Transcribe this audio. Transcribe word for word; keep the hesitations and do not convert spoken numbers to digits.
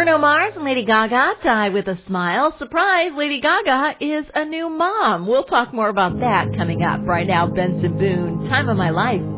Bruno Mars and Lady Gaga, Die with a Smile. Surprise, Lady Gaga is a new mom. We'll talk more about that coming up. Right now, Benson Boone, Time of My Life.